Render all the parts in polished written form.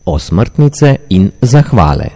osmrtnice in zahvale.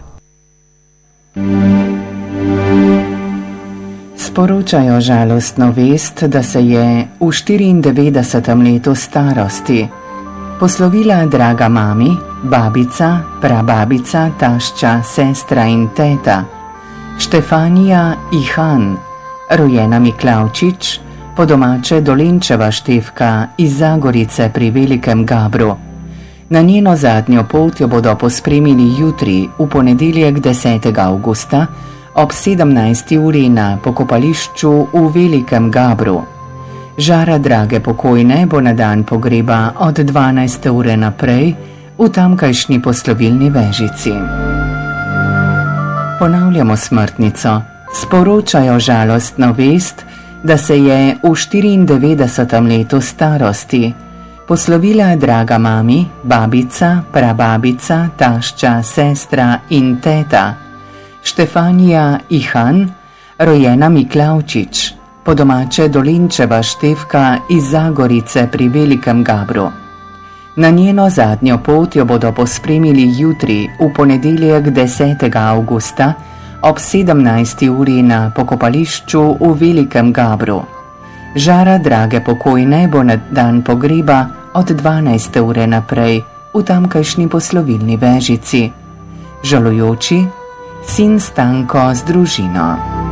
Sporočajo žalostno vest, da se je v 94. letu starosti poslovila draga mami, babica, prababica, tašča, sestra in teta Štefanija Ihan, rojena Miklavčič, po domače Dolenčeva Štefka iz Zagorice pri Velikem Gabru. Na njeno zadnjo pot jo bodo pospremili jutri, v ponedeljek 10. avgusta, ob 17. uri na pokopališču v Velikem Gabru. Žara drage pokojne bo na dan pogreba od 12. ure naprej v tamkajšnji poslovilni vežici. Ponavljamo smrtnico. Sporočajo žalostno vest, da se je v 94. letu starosti poslovila draga mami, babica, prababica, tašča, sestra in teta Štefanija Ihan, rojena Miklavčič, po domače Dolenčeva Štefka iz Zagorice pri Velikem Gabru. Na njeno zadnjo pot jo bodo pospremili jutri, v ponedeljek 10. avgusta, ob 17. uri na pokopališču v Velikem Gabru. Žara drage pokojne bo na dan pogreba od 12. ure naprej v tamkajšnji poslovilni vežici. Žalujoči sin Stanko z družino.